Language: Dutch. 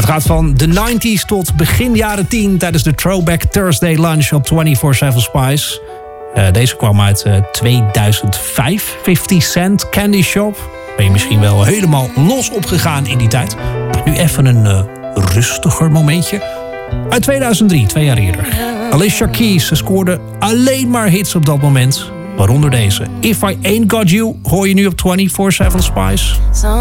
gaat van de 90s tot begin jaren 10 tijdens de Throwback Thursday Lunch op 24/7 Spice. Deze kwam uit 2005. 50 Cent Candy Shop. Ben je misschien wel helemaal los opgegaan in die tijd. Maar nu even een rustiger momentje. Uit 2003, 2 jaar eerder. Alicia Keys scoorde alleen maar hits op dat moment. Waaronder deze. If I Ain't Got You hoor je nu op 24/7 Spice.